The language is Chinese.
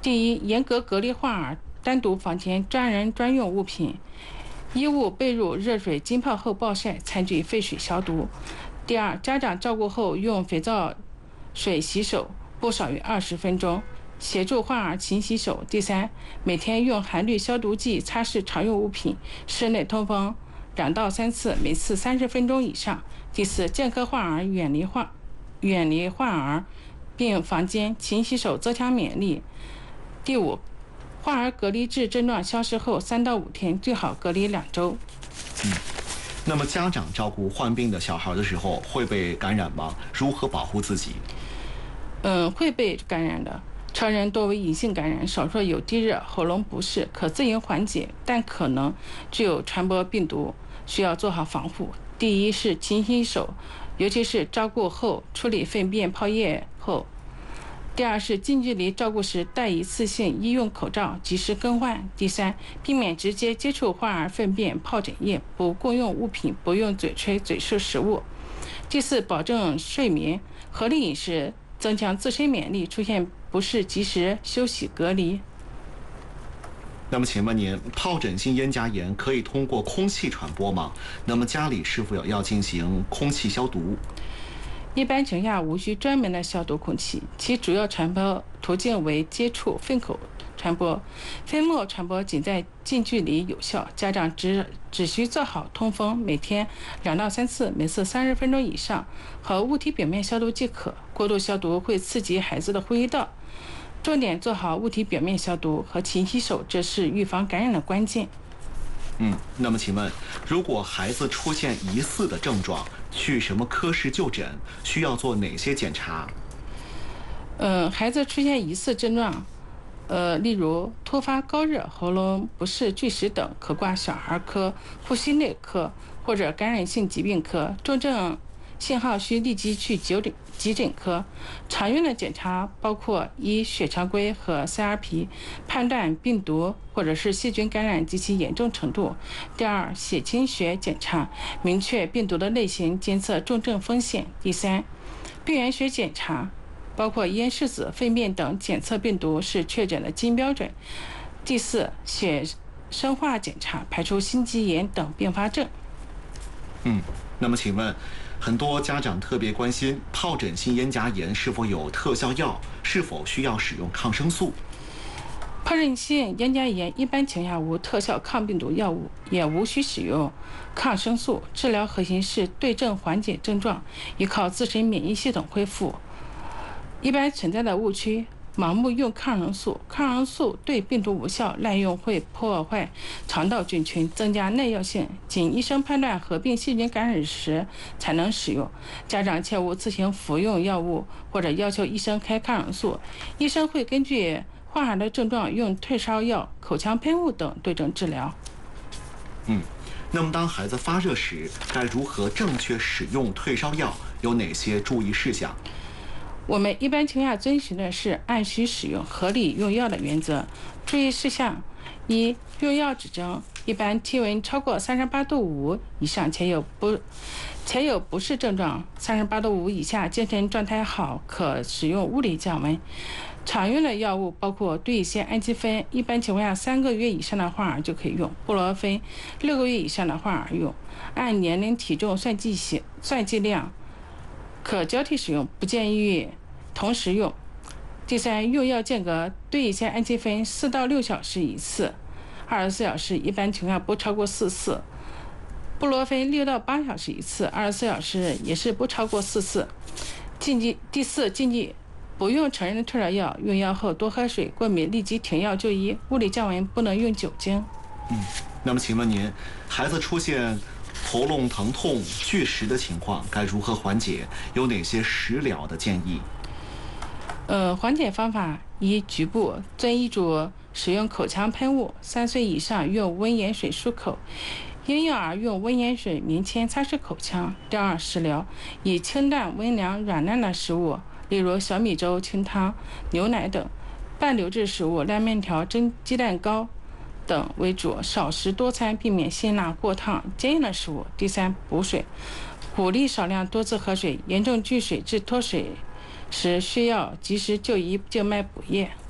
第一，严格隔离患儿单独房间专人专用物品，衣物被褥热水浸泡后暴晒，餐具沸水消毒。第二，家长照顾后用肥皂水洗手，不少于20分钟，协助患儿勤洗手。第三，每天用含氯消毒剂擦拭常用物品，室内通风2到3次，每次30分钟以上。第四，健康患儿远离患儿并房间勤洗手，增强免疫力。第五，患儿隔离至症状消失后3到5天，最好隔离2周。 那么家长照顾患病的小孩的时候会被感染吗？如何保护自己？ 会被感染的。成人多为隐性感染，少数有低热、喉咙不适，可自行缓解，但可能具有传播病毒，需要做好防护。第一是勤洗手，尤其是照顾后处理粪便泡液后。第二是近距离照顾时戴一次性医用口罩，及时更换。第三，避免直接接触患儿粪便、疱疹液，不共用物品，不用嘴吹、嘴漱食物。第四，保证睡眠，合理饮食，增强自身免疫力，出现不适及时休息隔离。 那么请问您，疱疹性咽颊炎可以通过空气传播吗？那么家里是否要进行空气消毒？ 一般情况下无需专门的消毒空气，其主要传播途径为接触、粪口传播。飞沫传播仅在近距离有效，家长只需做好通风，每天2到3次，每次30分钟以上，和物体表面消毒即可。过度消毒会刺激孩子的呼吸道，重点做好物体表面消毒和勤洗手，这是预防感染的关键。 那么请问，如果孩子出现疑似的症状，去什么科室就诊？需要做哪些检查？ 孩子出现疑似症状，例如突发高热、喉咙不适、拒食等，可挂小儿科、呼吸内科或者感染性疾病科。重症信号需立即去急诊科。常用的检查包括：一、血常规和 CRP， 判断病毒或者是细菌感染及其严重程度；第二，血清学检查，明确病毒的类型，监测重症风险；第三，病原学检查，包括咽拭子、粪便等，检测病毒是确诊的基因标准；第四，血生化检查，排除心肌炎等并发症。 那么请问，很多家长特别关心疱疹性咽颊炎是否有特效药，是否需要使用抗生素？ 疱疹性咽颊炎一般情况下无特效抗病毒药物，也无需使用抗生素，治疗核心是对症缓解症状，依靠自身免疫系统恢复。一般存在的误区：盲目用抗生素，抗生素对病毒无效，滥用会破坏肠道菌群，增加耐药性，仅医生判断合并细菌感染时才能使用。家长切勿自行服用药物，或者要求医生开抗生素，医生会根据患儿的症状用退烧药、口腔喷雾等对症治疗。 那么当孩子发热时，该如何正确使用退烧药？有哪些注意事项？ 我们一般情况下遵循的是按需使用、合理用药的原则。注意事项：一、用药指征，一般体温超过38度5以上且有不适症状，38度5以下精神状态好，可使用物理降温。常用的药物包括对乙酰氨基酚，一般情况下3个月以上的患儿就可以用；布洛芬6个月以上的患儿用。按年龄体重算剂量，可交替使用，不建议同时用。第三，用药间隔：对乙酰氨基酚4到6小时一次，24小时一般情况下不超过4次；布洛芬6到8小时一次，24小时也是不超过4次。第四，禁忌不用成人的退烧药，用药后多喝水，过敏立即停药就医。物理降温不能用酒精。 那么请问您，孩子出现喉咙疼痛、拒食的情况，该如何缓解？有哪些食疗的建议？ 缓解方法：一、局部遵医嘱使用口腔喷雾，3岁以上用温盐水漱口，婴幼儿用温盐水棉签擦拭口腔。第二，食疗，以清淡、温凉、软烂的食物，例如小米粥、清汤、牛奶等，半流质食物、烂面条、蒸鸡蛋糕等为主，少食多餐，避免辛辣、过烫、坚硬的食物。第三，补水，鼓励少量多次喝水，严重拒水至脱水时需要及时就医静脉补液。